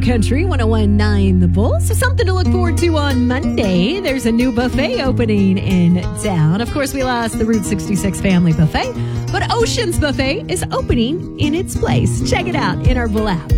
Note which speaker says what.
Speaker 1: Country 101.9 The Bull. So something to look forward to on Monday. There's a new buffet opening in town. Of course, we lost the Route 66 Family Buffet, but Ocean's Buffet is opening in its place. Check it out in our Bull app.